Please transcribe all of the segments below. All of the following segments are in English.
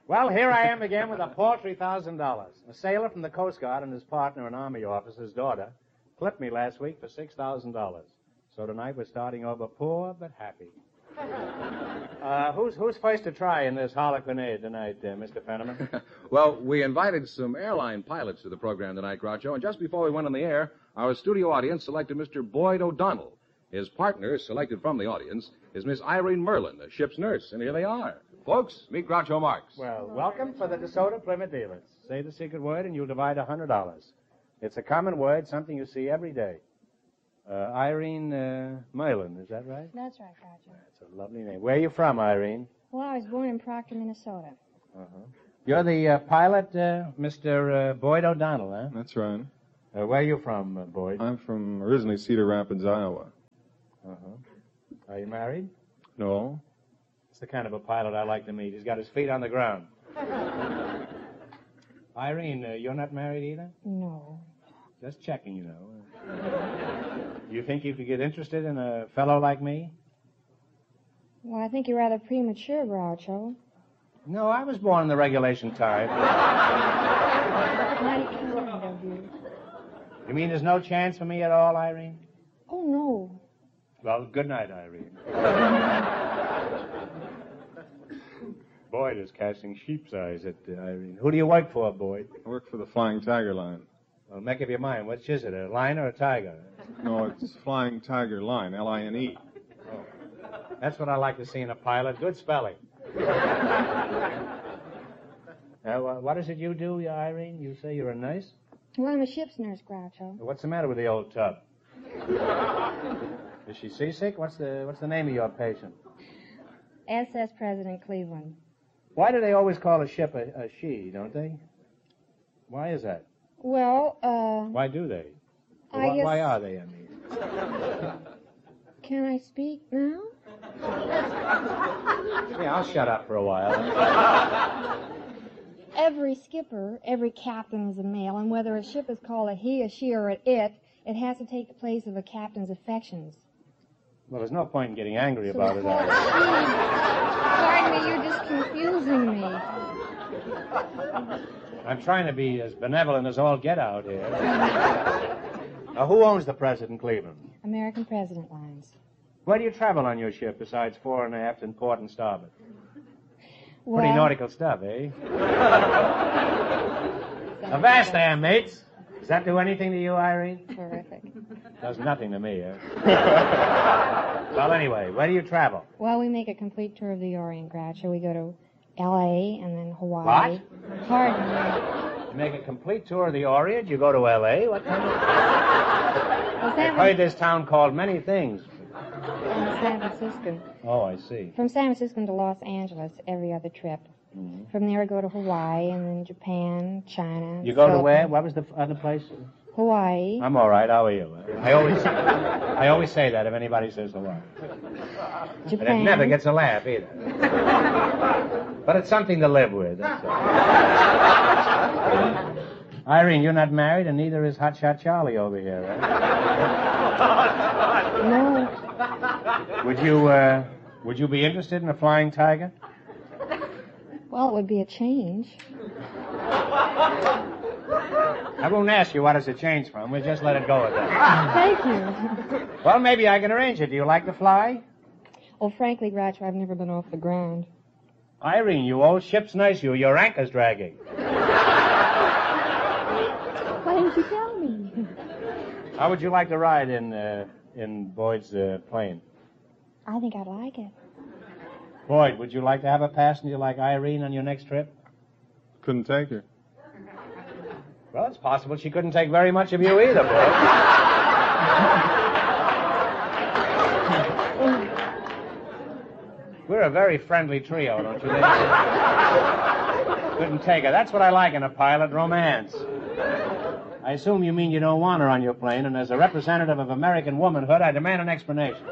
Well, here I am again with a paltry $1,000. A sailor from the Coast Guard and his partner, an Army officer's daughter, clipped me last week for $6,000. So tonight we're starting over poor but happy. Who's first to try in this harlequinade tonight, Mr. Fenneman? Well, we invited some airline pilots to the program tonight, Groucho, and just before we went on the air, our studio audience selected Mr. Boyd O'Donnell. His partner, selected from the audience, is Miss Irene Merlin, the ship's nurse, and here they are. Folks, meet Groucho Marx. Well, welcome for the DeSoto Plymouth dealers. Say the secret word and you'll divide $100. It's a common word, something you see every day. Irene Merlin, is that right? That's right, Groucho. That's a lovely name. Where are you from, Irene? Well, I was born in Proctor, Minnesota. Uh-huh. You're the pilot, Mr. Boyd O'Donnell, huh? That's right. Where are you from, Boyd? I'm from originally Cedar Rapids, Iowa. Uh-huh. Are you married? No. It's the kind of a pilot I like to meet. He's got his feet on the ground. Irene, you're not married either? No. Just checking, you know. You think you could get interested in a fellow like me? Well, I think you're rather premature, Groucho. No, I was born in the regulation time. Mighty kind of you. You mean there's no chance for me at all, Irene? Oh, no. Well, good night, Irene. Boyd is casting sheep's eyes at Irene. Who do you work for, Boyd? I work for the Flying Tiger Line. Well, make up your mind. Which is it, a lion or a tiger? No, it's Flying Tiger Line, L-I-N-E. Oh. That's what I like to see in a pilot. Good spelling. What is it you do, Irene? You say you're a nurse? Well, I'm a ship's nurse, Groucho. What's the matter with the old tub? Is she seasick? What's the name of your patient? SS President Cleveland. Why do they always call a ship a she, don't they? Why is that? Well, Why do they? I guess... Why are they, I mean? Can I speak now? Yeah, I'll shut up for a while. Every skipper, every captain is a male, and whether a ship is called a he, a she, or an it has to take the place of a captain's affections. Well, there's no point in getting angry about it. Pardon me, you're just confusing me. I'm trying to be as benevolent as all get out here. Who owns the President Cleveland? American President Lines. Where do you travel on your ship besides fore and aft and port and starboard? Well, Pretty nautical stuff, eh? Avast there, mates. Does that do anything to you, Irene? Terrific. Does nothing to me, eh? Well, anyway, where do you travel? Well, we make a complete tour of the Orient, Groucho. We go to L.A. and then Hawaii. What? Pardon me. You make a complete tour of the Orient, you go to L.A.? What kind of... I've heard this town called many things. San Francisco. Oh, I see. From San Francisco to Los Angeles every other trip. Mm-hmm. From there, we go to Hawaii and then Japan, China. You go to Philippines. where? What was the other place? Hawaii. I'm all right. How are you? I always say that if anybody says Hawaii. Japan. And it never gets a laugh either. But it's something to live with. That's all. Irene, you're not married, and neither is Hotshot Charlie over here, right? No. Would you be interested in a flying tiger? Well, it would be a change. I won't ask you what it's a change from. We'll just let it go at that. Thank you. Well, maybe I can arrange it. Do you like to fly? Well, frankly, Groucho, I've never been off the ground. Irene, you old ship's nice. Your anchor's dragging. Why didn't you tell me? How would you like to ride in Boyd's plane? I think I'd like it. Boyd, would you like to have a passenger like Irene on your next trip? Couldn't take her. Well, it's possible she couldn't take very much of you either, Boyd. We're a very friendly trio, don't you think? Couldn't take her. That's what I like in a pilot, romance. I assume you mean you don't want her on your plane, and as a representative of American womanhood, I demand an explanation.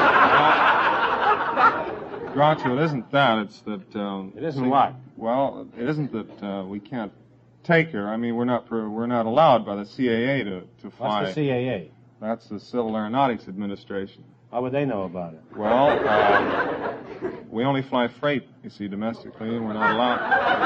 Groucho, it isn't that. It's that... It isn't what? Well, it isn't that we can't take her. I mean, we're not allowed by the CAA to fly. What's the CAA? That's the Civil Aeronautics Administration. How would they know about it? Well, We only fly freight, you see, domestically, and we're not allowed.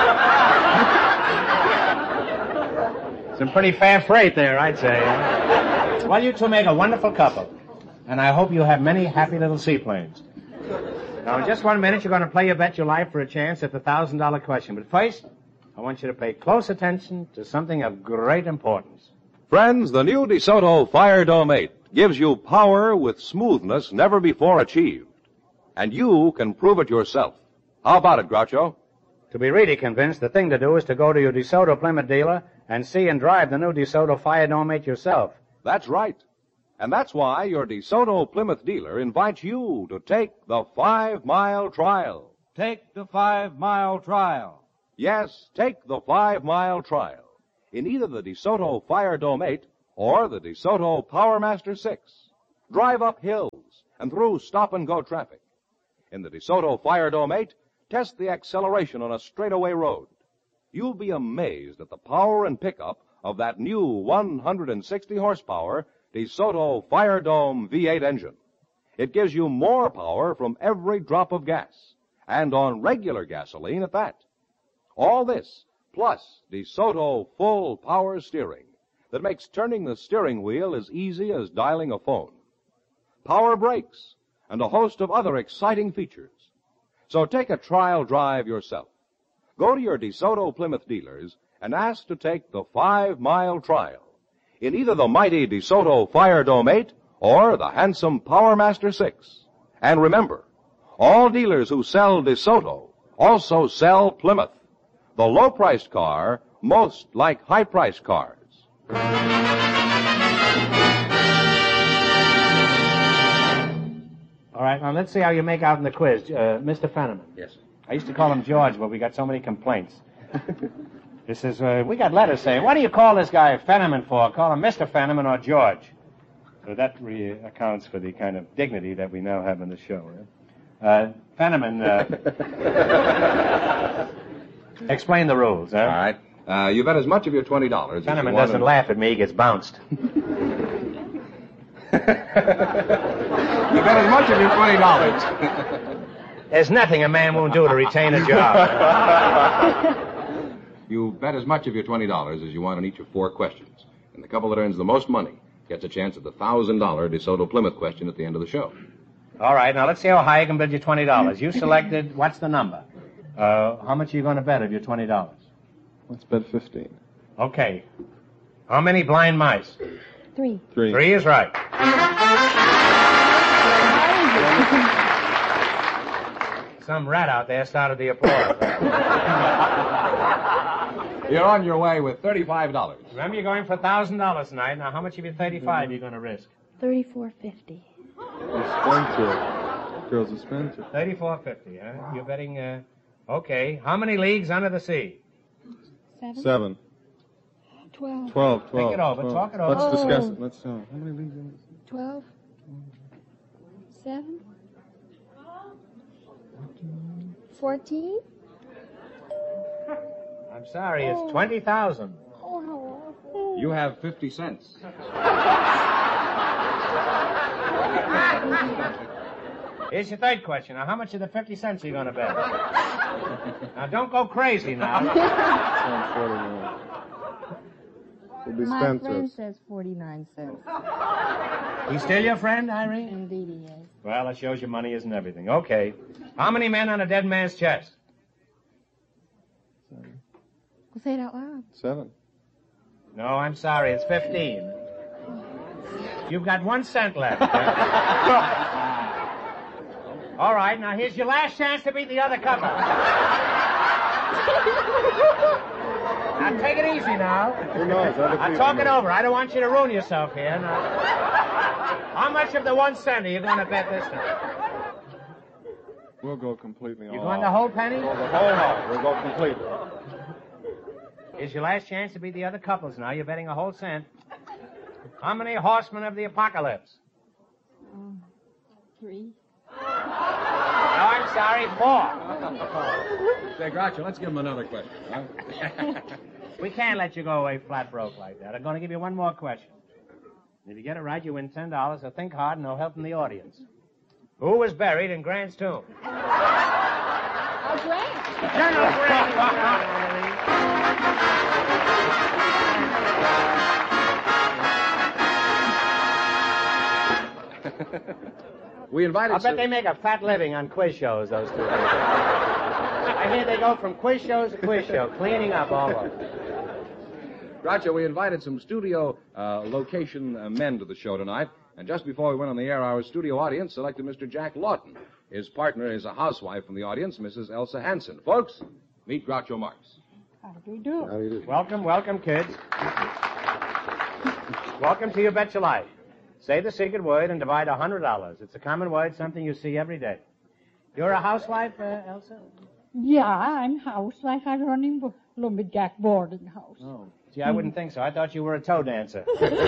Some pretty fair freight there, I'd say. Well, you two make a wonderful couple. And I hope you have many happy little seaplanes. Now, in just 1 minute, you're going to play your bet your life for a chance at the $1,000 question. But first, I want you to pay close attention to something of great importance. Friends, the new DeSoto Fire Dome 8 gives you power with smoothness never before achieved. And you can prove it yourself. How about it, Groucho? To be really convinced, the thing to do is to go to your DeSoto Plymouth dealer and see and drive the new DeSoto Fire Dome 8 yourself. That's right. And that's why your DeSoto Plymouth dealer invites you to take the 5-mile trial. Take the 5-mile trial. Yes, take the 5-mile trial in either the DeSoto Fire Dome 8 or the DeSoto PowerMaster 6. Drive up hills and through stop-and-go traffic. In the DeSoto Fire Dome 8, test the acceleration on a straightaway road. You'll be amazed at the power and pickup of that new 160 horsepower DeSoto Fire Dome V8 engine. It gives you more power from every drop of gas, and on regular gasoline at that. All this, plus DeSoto full power steering that makes turning the steering wheel as easy as dialing a phone. Power brakes, and a host of other exciting features. So take a trial drive yourself. Go to your DeSoto Plymouth dealers and ask to take the 5-mile trial in either the mighty DeSoto Fire Dome 8 or the handsome PowerMaster 6. And remember, all dealers who sell DeSoto also sell Plymouth, the low-priced car most like high-priced cars. All right, now let's see how you make out in the quiz. Mr. Fenneman. Yes. I used to call him George, but we got so many complaints. This is, we got letters saying, what do you call this guy Fenneman for? Call him Mr. Fenneman or George. So that accounts for the kind of dignity that we now have in the show. Fenneman, explain the rules, huh? All right. You bet as much of your $20 as you Fenneman want doesn't laugh at me, he gets bounced. You bet as much of your $20. There's nothing a man won't do to retain a job. You bet as much of your $20 as you want on each of 4 questions. And the couple that earns the most money gets a chance at the $1,000 DeSoto Plymouth question at the end of the show. All right, now let's see how high I can bid you $20. You selected, what's the number? How much are you going to bet of your $20? Let's bet 15. Okay. How many blind mice? 3. 3 is right. Some rat out there started the applause. You're on your way with $35. Remember, you're going for $1,000 tonight. Now, how much of your $35 are you going to risk? $34.50. Spendthrift. Girl's a spendthrift. $34.50, huh? You're betting, okay. How many leagues under the sea? 7. 12. 12. Think it over. 12. Talk it over. Let's discuss it. Let's how many leagues? 12. 7. 14. I'm sorry, it's 20,000. Oh, You have 50 cents. Here's your third question. Now, how much of the 50 cents are you going to bet? Now, don't go crazy now. We'll be my friend spendthrifts. says 49 cents. He's still your friend, Irene? Indeed he is. Well, that shows you money isn't everything. Okay. How many men on a dead man's chest? Well, say it out loud. 7. No, I'm sorry. It's 15. You've got 1 cent left. All right, now here's your last chance to beat the other couple. Now, take it easy now. Who knows? I'll talk it over. I don't want you to ruin yourself here. Now, how much of the 1 cent are you going to bet this time? We'll go completely You all going out. the whole penny? The whole out. We'll go completely. Here's your last chance to beat the other couples now. You're betting a whole cent. How many horsemen of the apocalypse? 3. No, I'm sorry, 4. Say, Groucho, let's give him another question, huh? We can't let you go away flat broke like that. I'm going to give you one more question. If you get it right, you win $10. So think hard and no help from the audience. Who was buried in Grant's tomb? General We invited I bet they make a fat living on quiz shows, those two. I hear they go from quiz shows to quiz show, cleaning up all over. Groucho, we invited some studio location men to the show tonight, and just before we went on the air, our studio audience selected Mr. Jack Lawton. His partner is a housewife from the audience, Mrs. Elsa Hansen. Folks, meet Groucho Marx. How do you do? How do you do? Welcome, kids. Welcome to You Bet Your Life. Say the secret word and divide $100. It's a common word, something you see every day. You're a housewife, Elsa? Yeah, I'm housewife. I'm running lumberjack boarding house. Oh. Gee, I wouldn't think so. I thought you were a toe dancer.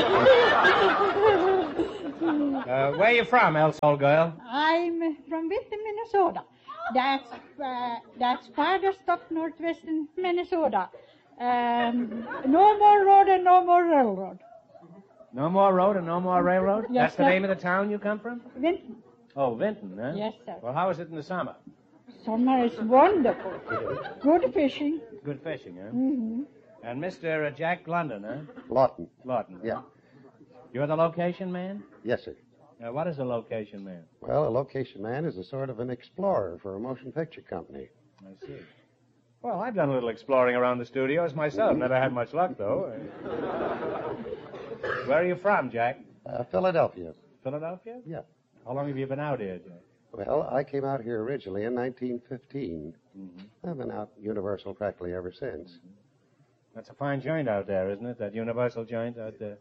Where are you from, Elsa, old girl? I'm from Vinton, Minnesota. That's farthest up northwestern Minnesota. No more road and no more railroad. No more road and no more railroad? Yes, That's the sir. name of the town you come from? Vinton. Oh, Vinton, huh? Yes, sir. Well, how is it in the summer? Summer is wonderful. Good fishing. Good fishing, huh? Mm-hmm. And Mr. Jack London, huh? Lawton. Lawton. Yeah. You're the location man? Yes, sir. What is a location man? Well, a location man is a sort of an explorer for a motion picture company. I see. Well, I've done a little exploring around the studios myself. Never had much luck, though. Where are you from, Jack? Philadelphia. Philadelphia? Yeah. How long have you been out here, Jack? Well, I came out here originally in 1915. Mm-hmm. I've been out Universal practically ever since. Mm-hmm. That's a fine joint out there, isn't it? That Universal joint out there.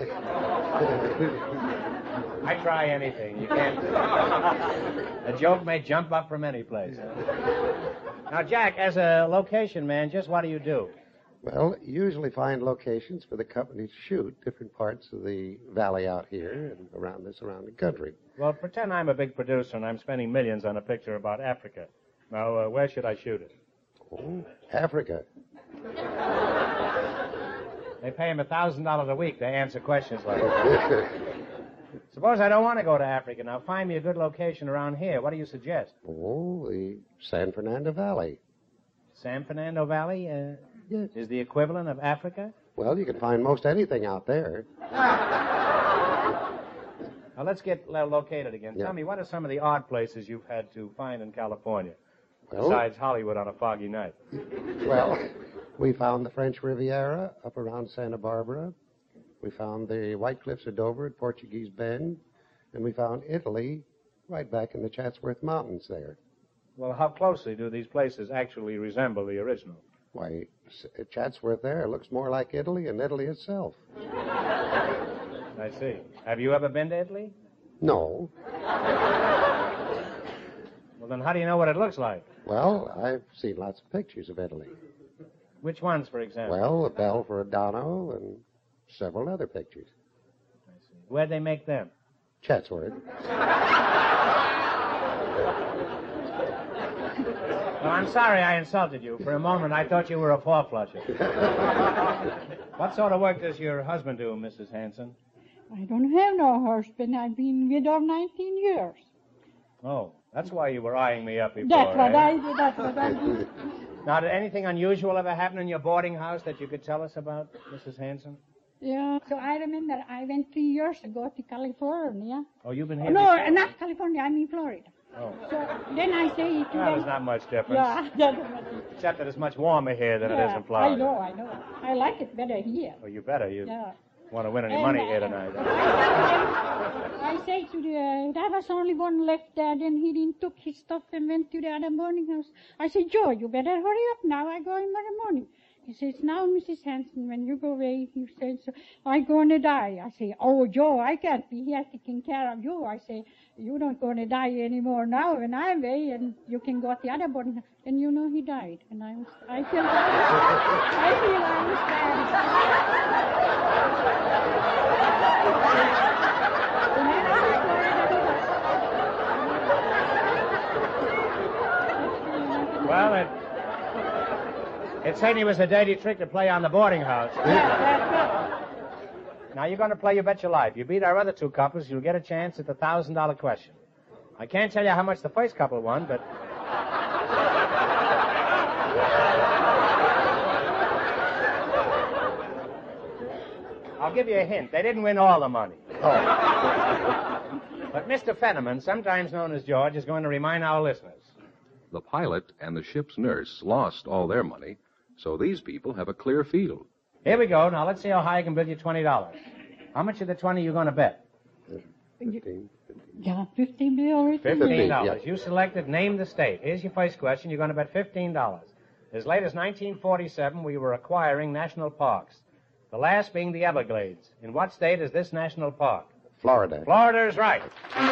I try anything. You can't. A joke may jump up from any place. Now, Jack, as a location man, just what do you do? Well, usually find locations for the company to shoot different parts of the valley out here and around the surrounding country. Well, pretend I'm a big producer and I'm spending millions on a picture about Africa. Now, where should I shoot it? Oh, Africa. They pay him $1,000 a week to answer questions like that. Suppose I don't want to go to Africa. Now, find me a good location around here. What do you suggest? Oh, the San Fernando Valley. San Fernando Valley is the equivalent of Africa? Well, you can find most anything out there. Now, let's get located again. Yeah. Tell me, what are some of the odd places you've had to find in California, Well, besides Hollywood on a foggy night? Well, we found the French Riviera up around Santa Barbara. We found the White Cliffs of Dover at Portuguese Bend. And we found Italy right back in the Chatsworth Mountains there. Well, how closely do these places actually resemble the original? Why, Chatsworth there looks more like Italy than Italy itself. I see. Have you ever been to Italy? No. Well, then how do you know what it looks like? Well, I've seen lots of pictures of Italy. Which ones, for example? Well, the Bell for Adano and several other pictures. I see. Where'd they make them? Chatsworth. Well, I'm sorry I insulted you. For a moment, I thought you were a four-flusher. What sort of work does your husband do, Mrs. Hanson? I don't have no husband. I've been widowed 19 years. Oh, that's why you were eyeing me up before. That's what eh? I did. That's what I did. Now, did anything unusual ever happen in your boarding house that you could tell us about, Mrs. Hanson? Yeah. So I remember I went 3 years ago to California. Oh, you've been here No, before? not California. I'm in Florida. Oh. So then I say to Well, them. there's not much difference. Yeah, Except that it's much warmer here than it is in Florida. I know. I like it better here. Oh, you better. You Yeah. want to win any And, money here tonight. I say to there was only one left there, then he didn't took his stuff and went to the other boarding house. I said, Joe, you better hurry up now. I go in the morning. He says, now, Mrs. Hanson, when you go away, you say, so I'm going to die. I say, oh, Joe, I can't be here taking care of you. I say, you don't going to die anymore now when I'm away, and you can go to the other boarding house. And you know he died. And I feel I was sad. Well, it certainly was a dirty trick to play on the boarding house. Now, you're going to play You Bet Your Life. You beat our other two couples, you'll get a chance at the $1,000 question. I can't tell you how much the first couple won, but... I'll give you a hint. They didn't win all the money. Oh. But Mr. Fenneman, sometimes known as George, is going to remind our listeners. The pilot and the ship's nurse lost all their money, so these people have a clear field. Here we go. Now, let's see how high I can bid you $20. How much of the 20 you going to bet? 15. Yeah, 15 be all right. $15. Yeah. You selected name the state. Here's your first question. You're going to bet $15. As late as 1947, we were acquiring national parks, the last being the Everglades. In what state is this national park? Florida. Florida is right.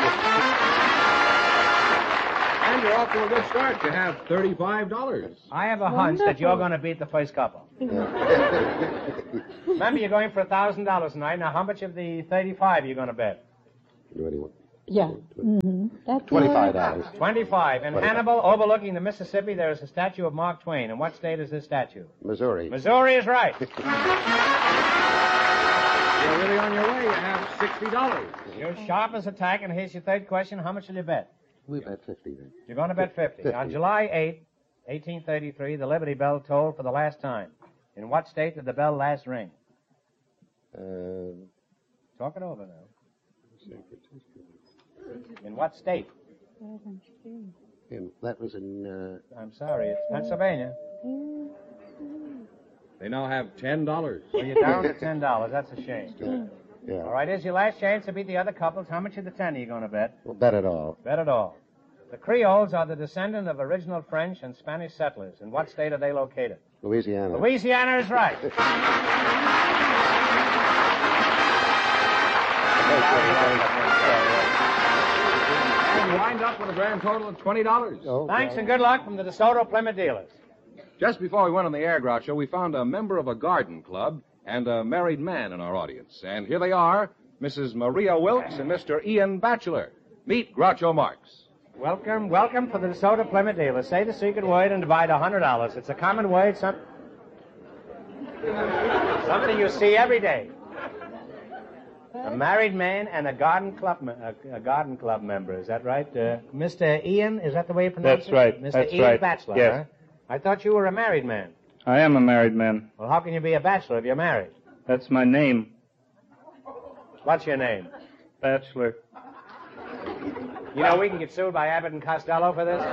And you're off to a good start. You have $35. I have a hunch that you're going to beat the first couple. Remember, you're going for $1,000 tonight. Now, how much of the 35 are you going to bet? What do you want? Yeah. Mm-hmm. That's $25. 25. In Hannibal, overlooking the Mississippi, there is a statue of Mark Twain. In what state is this statue? Missouri. Missouri is right. You're really on your way. You have $60. You're sharp as a tack, and here's your third question. How much will you bet? We bet 50 then. You're going to bet 50. 50. On July 8, 1833, the Liberty Bell tolled for the last time. In what state did the bell last ring? Talk it over now. In what state? That was in. I'm sorry, it's Pennsylvania. They now have $10. Well, you're down to $10. That's a shame. Yeah. All right, here's your last chance to beat the other couples. How much of the 10 are you going to bet? We'll bet it all. Bet it all. The Creoles are the descendant of original French and Spanish settlers. In what state are they located? Louisiana. Louisiana is right. And you wind up with a grand total of $20. Oh, Thanks and good luck from the DeSoto Plymouth dealers. Just before we went on the air, Groucho, we found a member of a garden club and a married man in our audience. And here they are, Mrs. Maria Wilkes and Mr. Ian Batchelor. Meet Groucho Marx. Welcome for the DeSoto Plymouth dealers. Say the secret word and divide $100. It's a common word, something you see every day. A married man and a garden club member. Is that right? Mr. Ian, is that the way you pronounce That's it? right. Mr. That's Ian right. Batchelor, Yes. huh? I thought you were a married man. I am a married man. Well, how can you be a bachelor if you're married? That's my name, What's your name? Bachelor. You know, we can get sued by Abbott and Costello for this.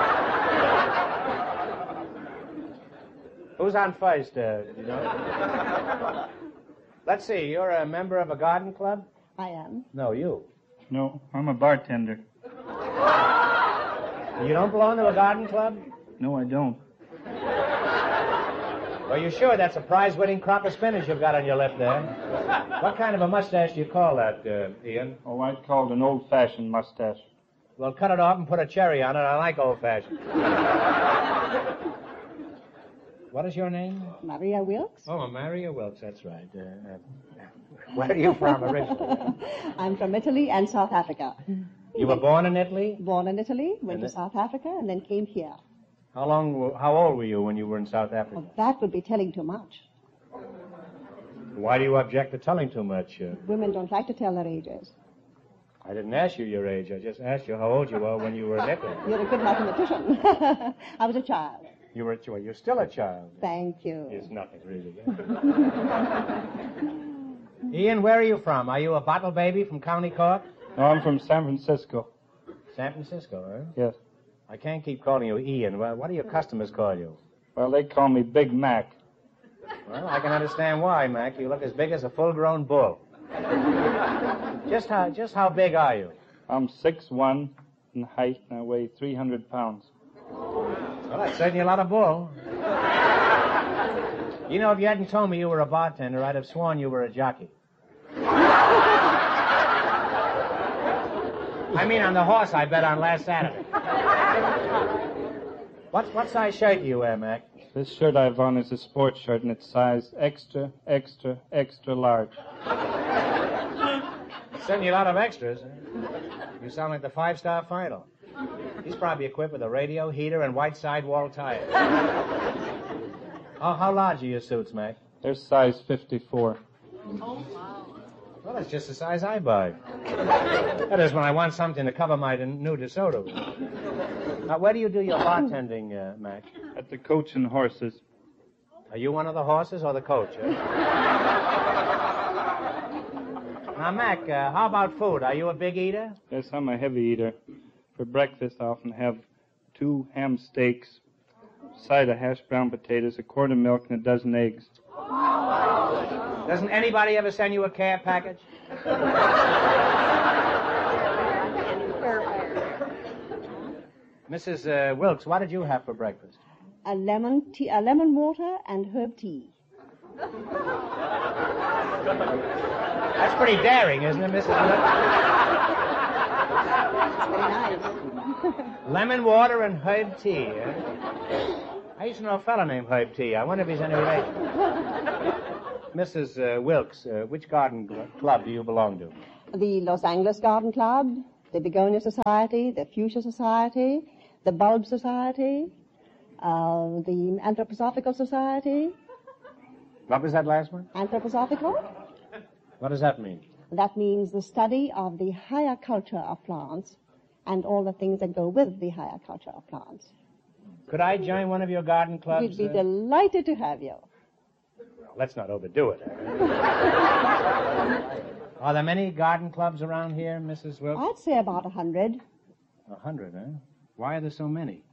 Who's on first, you know? Let's see, you're a member of a garden club? I am. No, you. No, I'm a bartender. You don't belong to a garden club? No, I don't. Well, you sure that's a prize-winning crop of spinach you've got on your lip there? What kind of a mustache do you call that, Ian? Oh, I'd call it an old-fashioned mustache. Well, cut it off and put a cherry on it. I like old-fashioned. What is your name? Maria Wilkes. Oh, Maria Wilkes, that's right. Where are you from originally? I'm from Italy and South Africa. You were born in Italy? Born in Italy, went And to South Africa, and then came here. How old were you when you were in South Africa? Well, that would be telling too much. Why do you object to telling too much? Women don't like to tell their ages. I didn't ask you your age. I just asked you how old you were when you were in Italy. You're a good mathematician. I was a child. You're still a child. Thank you. It's nothing, really. Ian, where are you from? Are you a bottle baby from County Cork? No, I'm from San Francisco. San Francisco, huh? Yes. I can't keep calling you Ian. Well, what do your customers call you? Well, they call me Big Mac. Well, I can understand why, Mac. You look as big as a full-grown bull. Just how big are you? I'm 6'1" in height, and I weigh 300 pounds. Well, that's certainly a lot of bull. You know, if you hadn't told me you were a bartender, I'd have sworn you were a jockey. I mean, on the horse I bet on last Saturday. What size shirt do you wear, Mac? This shirt I have on is a sports shirt, and it's size extra, extra, extra large. Certainly a lot of extras. Huh? You sound like the five-star final. He's probably equipped with a radio, heater, and white sidewall tires. How large are your suits, Mac? They're size 54. Well, that's just the size I buy. That is when I want something to cover my new DeSoto. Now, where do you do your bartending, Mac? At the Coach and Horses. Are you one of the horses or the coach? Now, Mac, how about food? Are you a big eater? Yes, I'm a heavy eater. For breakfast, I often have 2 ham steaks, a side of hashed brown potatoes, a quart of milk, and a dozen eggs. Doesn't anybody ever send you a care package? Mrs. Wilkes, what did you have for breakfast? A lemon water and herb tea. That's pretty daring, isn't it, Mrs. Wilkes? Very nice. Lemon water and herb tea. Eh? I used to know a fellow named Herb Tea. I wonder if he's any relation. Mrs. Wilkes, which garden club do you belong to? The Los Angeles Garden Club, the Begonia Society, the Fuchsia Society, the Bulb Society, the Anthroposophical Society. What was that last one? Anthroposophical? What does that mean? That means the study of the higher culture of plants and all the things that go with the higher culture of plants. Could I join one of your garden clubs? We'd be delighted to have you. Well, let's not overdo it. Are there many garden clubs around here, Mrs. Wilkes? I'd say about 100. 100, eh? Why are there so many?